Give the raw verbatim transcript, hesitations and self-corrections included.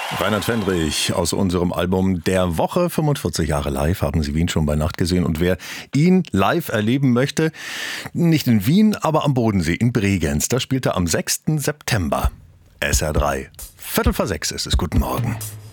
Reinhard Fendrich aus unserem Album Der Woche, fünfundvierzig Jahre live, haben Sie Wien schon bei Nacht gesehen. Und wer ihn live erleben möchte, nicht in Wien, aber am Bodensee in Bregenz, da spielt er am sechsten September. S R drei. Viertel vor sechs ist es. Guten Morgen.